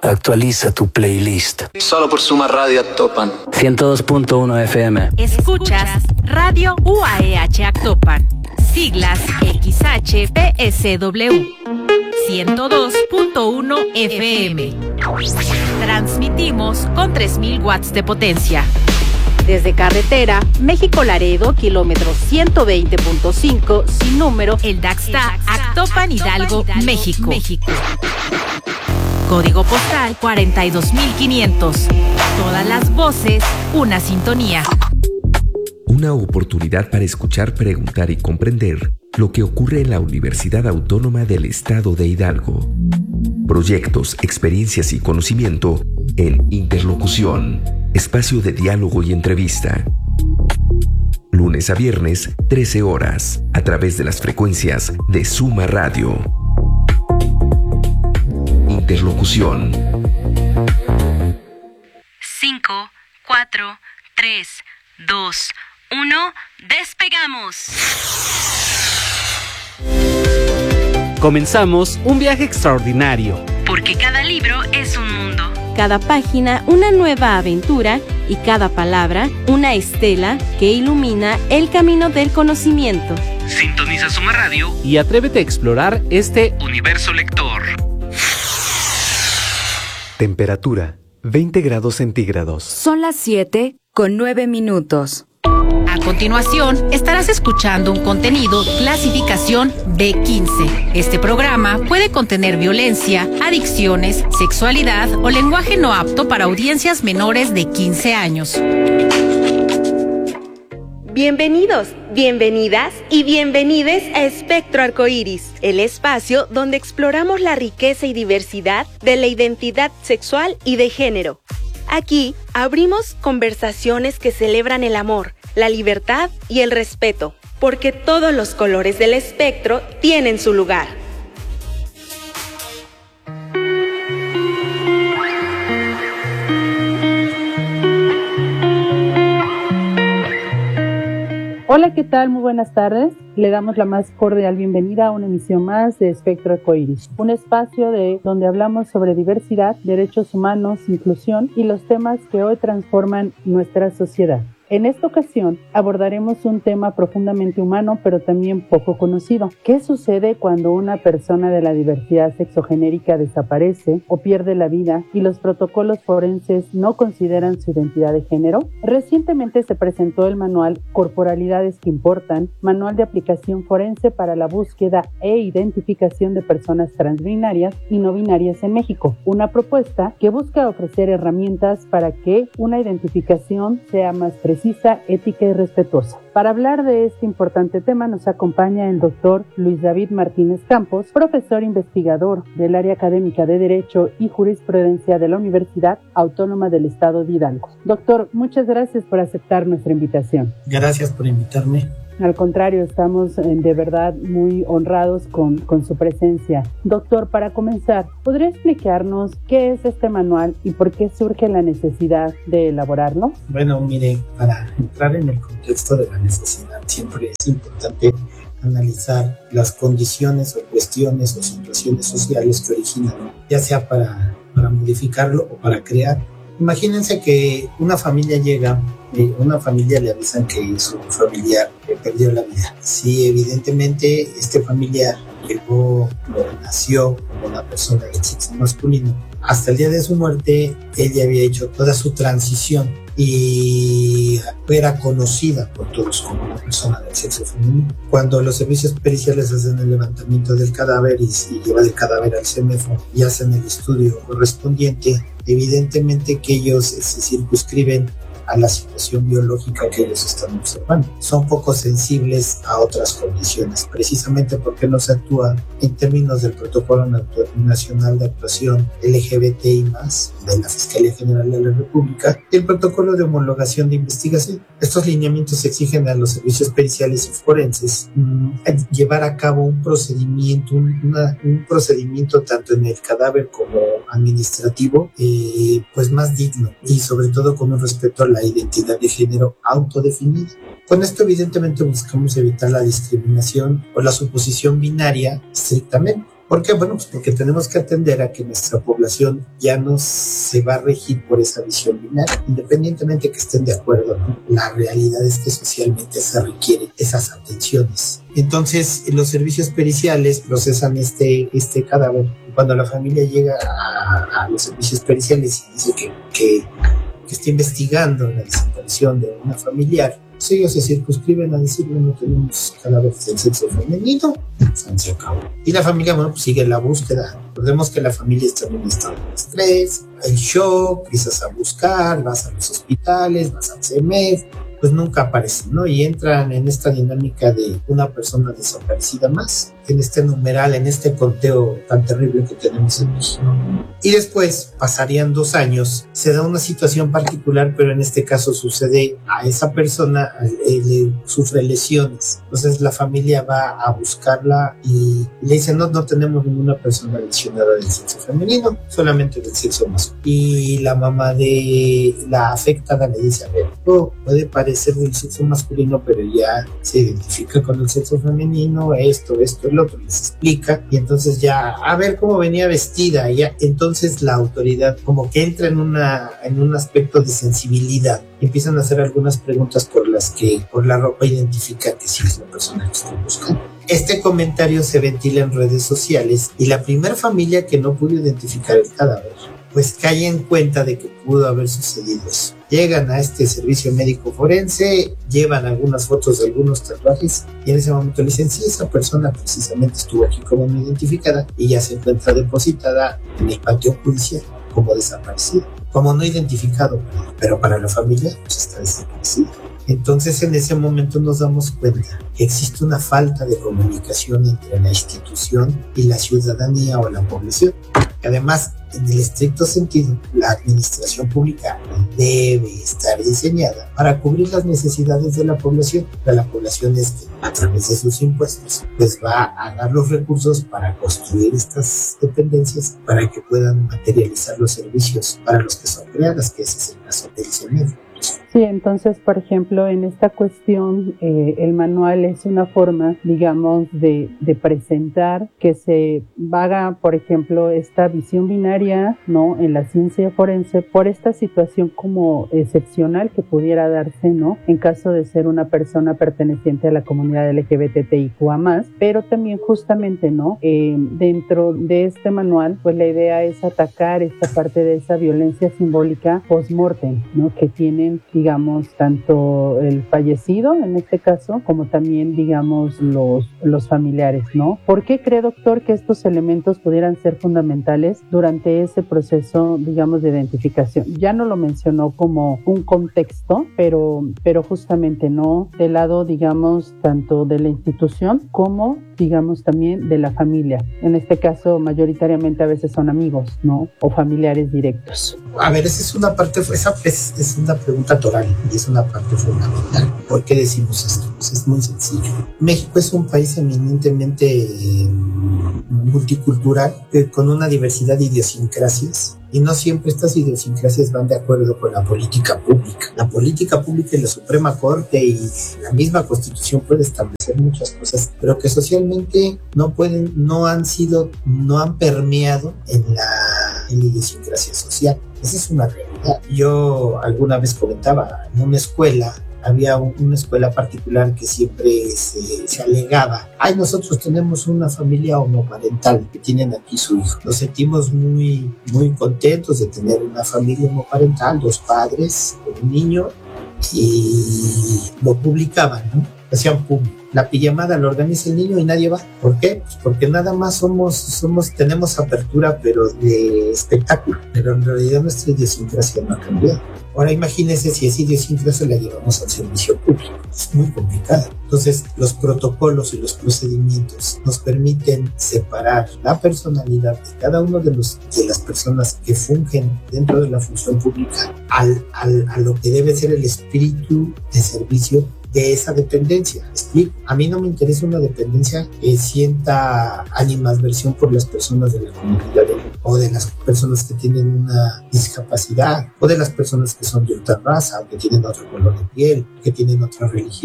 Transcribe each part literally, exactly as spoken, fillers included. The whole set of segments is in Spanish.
Actualiza tu playlist. Solo por Suma Radio Actopan. ciento dos punto uno F M. Escuchas Radio U A E H Actopan. Siglas X H P S W. ciento dos punto uno F M. Transmitimos con tres mil watts de potencia. Desde carretera, México-Laredo, kilómetro ciento veinte punto cinco, sin número, el Daxta, Actopan, Hidalgo, México. México. Código postal cuarenta y dos mil quinientos. Todas las voces, una sintonía. Una oportunidad para escuchar, preguntar y comprender lo que ocurre en la Universidad Autónoma del Estado de Hidalgo. Proyectos, experiencias y conocimiento en Interlocución, espacio de diálogo y entrevista. Lunes a viernes, trece horas, a través de las frecuencias de Suma Radio. Interlocución. cinco, cuatro, tres, dos, uno, despegamos. Comenzamos un viaje extraordinario. Porque cada libro es un mundo. Cada página una nueva aventura y cada palabra una estela que ilumina el camino del conocimiento. Sintoniza Suma Radio y atrévete a explorar este universo lector. Temperatura veinte grados centígrados. Son las siete con nueve minutos. A continuación, estarás escuchando un contenido clasificación B quince. Este programa puede contener violencia, adicciones, sexualidad o lenguaje no apto para audiencias menores de quince años. Bienvenidos, bienvenidas y bienvenides a Espectro Arcoíris, el espacio donde exploramos la riqueza y diversidad de la identidad sexual y de género. Aquí abrimos conversaciones que celebran el amor, la libertad y el respeto, porque todos los colores del espectro tienen su lugar. Hola, ¿qué tal? Muy buenas tardes. Le damos la más cordial bienvenida a una emisión más de Espectro Arcoíris, un espacio de donde hablamos sobre diversidad, derechos humanos, inclusión y los temas que hoy transforman nuestra sociedad. En esta ocasión abordaremos un tema profundamente humano, pero también poco conocido. ¿Qué sucede cuando una persona de la diversidad sexogenérica desaparece o pierde la vida y los protocolos forenses no consideran su identidad de género? Recientemente se presentó el manual Corporalidades que Importan, manual de aplicación forense para la búsqueda e identificación de personas transbinarias y no binarias en México. Una propuesta que busca ofrecer herramientas para que una identificación sea más precisa, ética y respetuosa. Para hablar de este importante tema nos acompaña el doctor Luis David Martínez Campos, profesor investigador del área académica de Derecho y Jurisprudencia de la Universidad Autónoma del Estado de Hidalgo. Doctor, muchas gracias por aceptar nuestra invitación. Gracias por invitarme. Al contrario, estamos eh, de verdad muy honrados con, con su presencia. Doctor, para comenzar, ¿podría explicarnos qué es este manual y por qué surge la necesidad de elaborarlo? Bueno, mire, para entrar en el contexto de la necesidad, siempre es importante analizar las condiciones o cuestiones o situaciones sociales que originan, ya sea para, para modificarlo o para crear. Imagínense que una familia llega, eh, una familia le avisan que su familiar eh, perdió la vida. Si evidentemente este familiar llegó o nació como una persona de sexo masculino, hasta el día de su muerte él ya había hecho toda su transición y era conocida por todos como una persona del sexo femenino. Cuando los servicios periciales hacen el levantamiento del cadáver y, y llevan el cadáver al CEMEFO y hacen el estudio correspondiente, evidentemente que ellos se circunscriben a la situación biológica que ellos están observando. Son poco sensibles a otras condiciones, precisamente porque no se actúa en términos del Protocolo Nacional de Actuación L G B T I más, de la Fiscalía General de la República, y el Protocolo de Homologación de Investigación. Estos lineamientos exigen a los servicios periciales y forenses mmm, llevar a cabo un procedimiento, un, una, un procedimiento tanto en el cadáver como administrativo, eh, pues más digno y sobre todo con un respeto a la identidad de género autodefinida. Con esto evidentemente buscamos evitar la discriminación o la suposición binaria estrictamente. ¿Por qué? Bueno, pues porque tenemos que atender a que nuestra población ya no se va a regir por esa visión binaria, independientemente de que estén de acuerdo, ¿no? La realidad es que socialmente se requieren esas atenciones. Entonces, los servicios periciales procesan este, este cadáver. Cuando la familia llega a, a los servicios periciales y dice que, que, que está investigando la desaparición de una familiar, pues ellos se circunscriben a decir, bueno, tenemos cadáveres del sexo femenino, se acabó. Y la familia, bueno, pues sigue la búsqueda. Recordemos que la familia está en un estado de estrés, hay shock, empiezas a buscar, vas a los hospitales, vas al C E M E F, pues nunca aparecen, ¿no? Y entran en esta dinámica de una persona desaparecida más, en este numeral, en este conteo tan terrible que tenemos en México. Y después pasarían dos años, se da una situación particular, pero en este caso sucede a esa persona, él sufre lesiones. Entonces la familia va a buscarla y le dice, no, no tenemos ninguna persona lesionada del sexo femenino, solamente del sexo masculino. Y la mamá de la afectada le dice, a ver, oh, puede parecer del sexo masculino, pero ya se identifica con el sexo femenino, esto, esto, el otro, les explica, y entonces ya, a ver cómo venía vestida, y ya, entonces la autoridad como que entra en una, en un aspecto de sensibilidad, empiezan a hacer algunas preguntas por las que, por la ropa identifica que sí es la persona que estoy buscando. Este comentario se ventila en redes sociales, y la primera familia que no pudo identificar el cadáver, pues cae en cuenta de que pudo haber sucedido eso. Llegan a este servicio médico forense, llevan algunas fotos de algunos tatuajes y en ese momento le dicen, sí, esa persona precisamente estuvo aquí como no identificada y ya se encuentra depositada en el panteón judicial como desaparecida, como no identificado, pero para la familia pues está desaparecida. Entonces en ese momento nos damos cuenta que existe una falta de comunicación entre la institución y la ciudadanía o la población. Además, en el estricto sentido, la administración pública debe estar diseñada para cubrir las necesidades de la población. De la población es que, a través de sus impuestos, pues va a dar los recursos para construir estas dependencias, para que puedan materializar los servicios para los que son creadas, que ese es el caso del C E M E F. Sí, entonces, por ejemplo, en esta cuestión, eh, el manual es una forma, digamos, de, de presentar que se haga, por ejemplo, esta visión binaria, ¿no?, en la ciencia forense por esta situación como excepcional que pudiera darse, ¿no?, en caso de ser una persona perteneciente a la comunidad L G B T I Q A más, pero también justamente, ¿no?, eh, dentro de este manual, pues la idea es atacar esta parte de esa violencia simbólica post-mortem, ¿no?, que tienen, digamos, tanto el fallecido en este caso, como también, digamos, los, los familiares, ¿no? ¿Por qué cree, doctor, que estos elementos pudieran ser fundamentales durante ese proceso, digamos, de identificación? Ya no lo mencionó como un contexto, pero, pero justamente, ¿no?, del lado, digamos, tanto de la institución como, digamos, también de la familia. En este caso, mayoritariamente a veces son amigos, ¿no?, o familiares directos. A ver, esa es una parte, esa es, es una pregunta toral y es una parte fundamental. ¿Por qué decimos esto? Pues es muy sencillo. México es un país eminentemente eh, multicultural, eh, con una diversidad de idiosincrasias. Y no siempre estas idiosincrasias van de acuerdo con la política pública. La política pública y la Suprema Corte y la misma Constitución puede establecer muchas cosas, pero que socialmente no pueden, no han sido, no han permeado en la, en la idiosincrasia social. Esa es una realidad. Yo alguna vez comentaba, en una escuela, había un, una escuela particular que siempre se, se alegaba, ay, nosotros tenemos una familia homoparental que tienen aquí su hijo. Nos sentimos muy, muy contentos de tener una familia homoparental, dos padres, un niño, y lo publicaban, ¿no? Hacían público. La pijamada lo organiza el niño y nadie va. ¿Por qué? Pues porque nada más somos, somos, tenemos apertura, pero de espectáculo. Pero en realidad nuestra idiosincrasia no ha cambiado. Ahora imagínense si esa idiosincrasia la llevamos al servicio público. Es muy complicado. Entonces, los protocolos y los procedimientos nos permiten separar la personalidad de cada uno de, los, de las personas que fungen dentro de la función pública al, al, a lo que debe ser el espíritu de servicio de esa dependencia. ¿Sí? A mí no me interesa una dependencia que sienta animadversión por las personas de la comunidad o de las personas que tienen una discapacidad o de las personas que son de otra raza o que tienen otro color de piel, que tienen otra religión.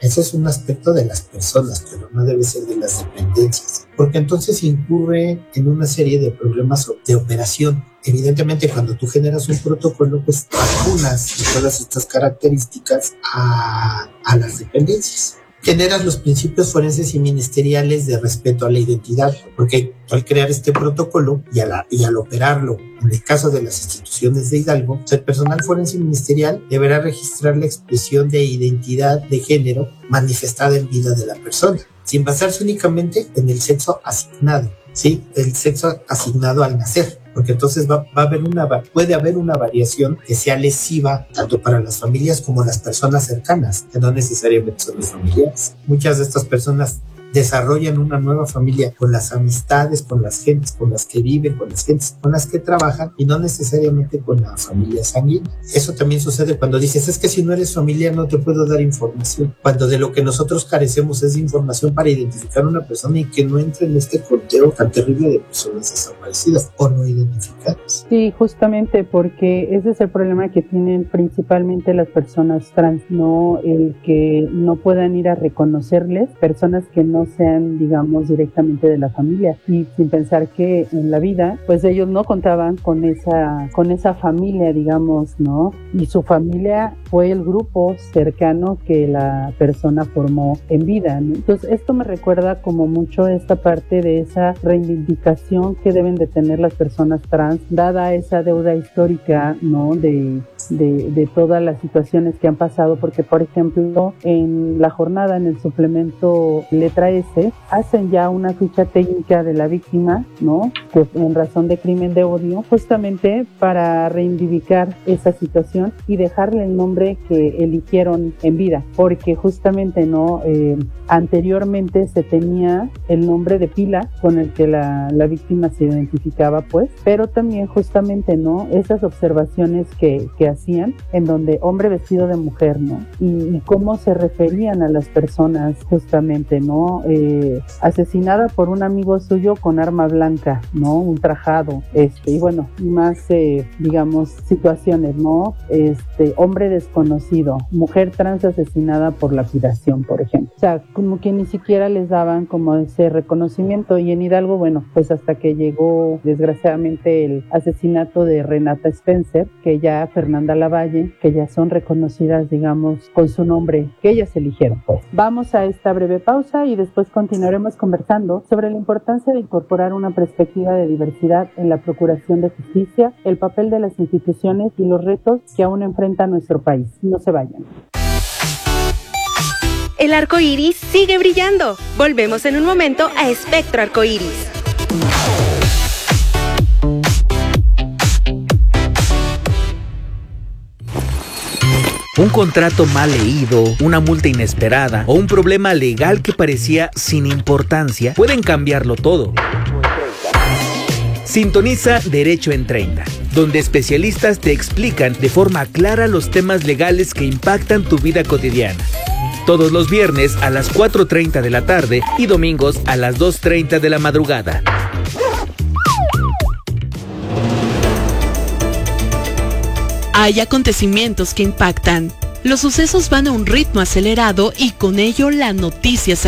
Ese es un aspecto de las personas, pero no debe ser de las dependencias, porque entonces incurre en una serie de problemas de operación. Evidentemente, cuando tú generas un protocolo, pues vacunas todas estas características a, a las dependencias. Generas los principios forenses y ministeriales de respeto a la identidad, porque al crear este protocolo y, a la, y al operarlo, en el caso de las instituciones de Hidalgo, el personal forense y ministerial deberá registrar la expresión de identidad de género manifestada en vida de la persona, sin basarse únicamente en el sexo asignado, ¿sí? El sexo asignado al nacer. Porque entonces va, va a haber una, puede haber una variación que sea lesiva tanto para las familias como las personas cercanas, que no necesariamente son los familiares. Muchas de estas personas desarrollan una nueva familia con las amistades, con las gentes con las que viven, con las gentes con las que trabajan y no necesariamente con la familia sanguínea. Eso también sucede cuando dices, es que si no eres familiar no te puedo dar información, cuando de lo que nosotros carecemos es de información para identificar a una persona y que no entre en este conteo tan terrible de personas desaparecidas o no identificadas. Sí, justamente porque ese es el problema que tienen principalmente las personas trans, no el que no puedan ir a reconocerles personas que no sean, digamos, directamente de la familia, y sin pensar que en la vida, pues ellos no contaban con esa, con esa familia, digamos, ¿no? Y su familia fue el grupo cercano que la persona formó en vida, ¿no? Entonces, esto me recuerda como mucho esta parte de esa reivindicación que deben de tener las personas trans, dada esa deuda histórica, ¿no? De, de, de todas las situaciones que han pasado, porque, por ejemplo, en la jornada, en el suplemento letra S, hacen ya una ficha técnica de la víctima, ¿no? Que en razón de crimen de odio, justamente para reivindicar esa situación y dejarle el nombre que eligieron en vida, porque justamente, ¿no? Eh, anteriormente se tenía el nombre de pila con el que la, la víctima se identificaba, pues, pero también justamente, ¿no? Esas observaciones que, que hacían, en donde hombre vestido de mujer, ¿no? Y, y cómo se referían a las personas, justamente, ¿no? Eh, asesinada por un amigo suyo con arma blanca, ¿no? Ultrajado, este, y bueno, y más, eh, digamos, situaciones, ¿no? Este, hombre desconocido, mujer trans asesinada por lapidación, por ejemplo. O sea, como que ni siquiera les daban como ese reconocimiento, y en Hidalgo, bueno, pues hasta que llegó, desgraciadamente, el asesinato de Renata Spencer, que ya Fernanda Lavalle, que ya son reconocidas, digamos, con su nombre, que ellas eligieron, pues. Vamos a esta breve pausa y después continuaremos conversando sobre la importancia de incorporar una perspectiva de diversidad en la procuración de justicia, el papel de las instituciones y los retos que aún enfrenta nuestro país. No se vayan. El arco iris sigue brillando. Volvemos en un momento a Espectro Arcoiris. Un contrato mal leído, una multa inesperada o un problema legal que parecía sin importancia pueden cambiarlo todo. Sintoniza Derecho en treinta, donde especialistas te explican de forma clara los temas legales que impactan tu vida cotidiana. Todos los viernes a las cuatro treinta de la tarde y domingos a las dos treinta de la madrugada. Hay acontecimientos que impactan. Los sucesos van a un ritmo acelerado y con ello la noticia se